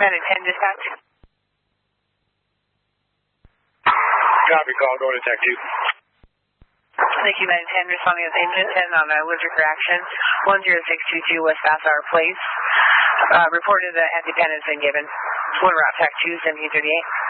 Medic 10 dispatch. Copy, call, go to Tech 2. Thank you, Medic 10, responding with engine 10 on allergic reaction, 10622 West Vassar Place. Reported that anti-pen has been given. One route, Tech 2, 1738.